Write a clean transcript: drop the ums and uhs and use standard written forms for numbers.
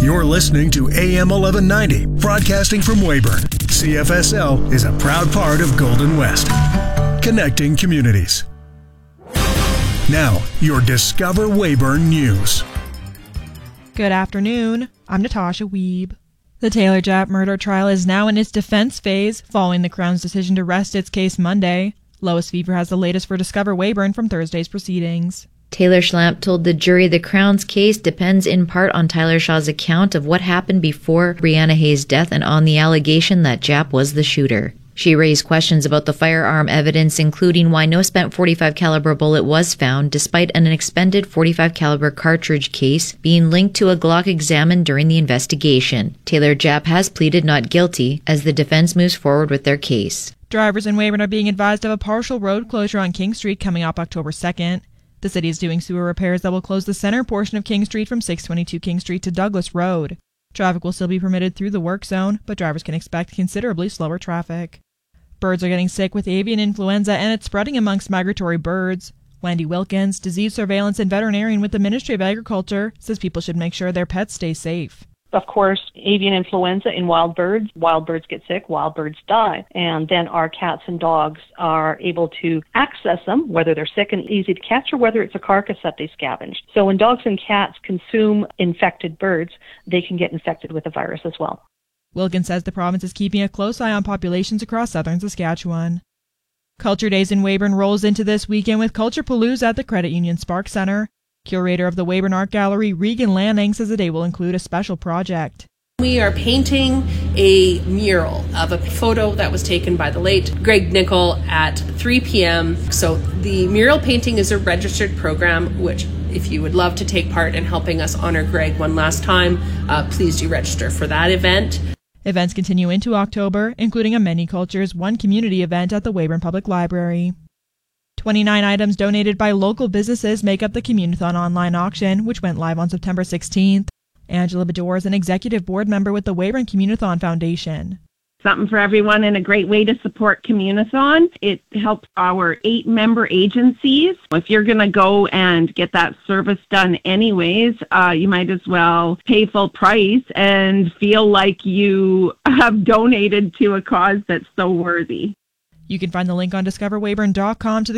You're listening to AM 1190, broadcasting from Weyburn. CFSL is a proud part of Golden West, connecting communities. Now, your Discover Weyburn News. Good afternoon. I'm Natasha Wiebe. The Taylor Japp murder trial is now in its defense phase, following the Crown's decision to rest its case Monday. Lois Fever has the latest for Discover Weyburn from Thursday's proceedings. Taylor Schlamp told the jury the Crown's case depends in part on Tyler Shaw's account of what happened before Brianna Hayes' death and on the allegation that Japp was the shooter. She raised questions about the firearm evidence, including why no spent .45 caliber bullet was found, despite an expended .45 caliber cartridge case being linked to a Glock examined during the investigation. Taylor Japp has pleaded not guilty as the defense moves forward with their case. Drivers in Weyburn are being advised of a partial road closure on King Street coming up October 2nd. The city is doing sewer repairs that will close the center portion of King Street from 622 King Street to Douglas Road. Traffic will still be permitted through the work zone, but drivers can expect considerably slower traffic. Birds are getting sick with avian influenza, and it's spreading amongst migratory birds. Wendy Wilkins, disease surveillance and veterinarian with the Ministry of Agriculture, says people should make sure their pets stay safe. Of course, avian influenza in wild birds get sick, wild birds die, and then our cats and dogs are able to access them, whether they're sick and easy to catch or whether it's a carcass that they scavenged. So when dogs and cats consume infected birds, they can get infected with the virus as well. Wilkins says the province is keeping a close eye on populations across southern Saskatchewan. Culture Days in Weyburn rolls into this weekend with Culture Palooza at the Credit Union Spark Centre. Curator of the Weyburn Art Gallery, Regan Lanning, says the day will include a special project. We are painting a mural of a photo that was taken by the late Greg Nicol at 3 p.m. So the mural painting is a registered program, which if you would love to take part in helping us honor Greg one last time, please do register for that event. Events continue into October, including a Many Cultures One Community event at the Weyburn Public Library. 29 items donated by local businesses make up the Communithon online auction, which went live on September 16th. Angela Bedore is an executive board member with the Weyburn Communithon Foundation. Something for everyone and a great way to support Communithon. It helps our 8 member agencies. If you're going to go and get that service done anyways, you might as well pay full price and feel like you have donated to a cause that's so worthy. You can find the link on discoverweyburn.com to the